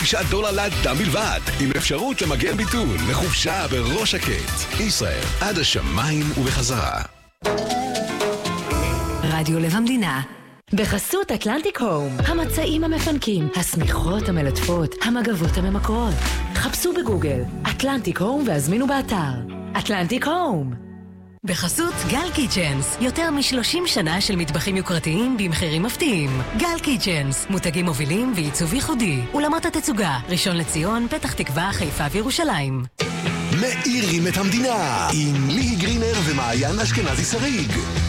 $9 לאדם בלבד, עם אפשרות למגן ביטול לחופשה בראש שקט. ישראל, עד השמיים ובחזרה. רדיו לב המדינה. בחסות אטלנטיק הום, המצעים המפנקים, הסמיכות המלטפות, המגבות הממקרות. חפשו בגוגל אטלנטיק הום והזמינו באתר אטלנטיק הום. בחסות גל קיצ'נס, יותר מ-30 שנה של מטבחים יוקרתיים במחירים מפתיעים. גל קיצ'נס, מותגים מובילים ועיצוב ייחודי. אולמות התצוגה, ראשון לציון, פתח תקווה, חיפה וירושלים. מאירים את המדינה עם ליהי גרינר ומעיין אשכנזי שריג.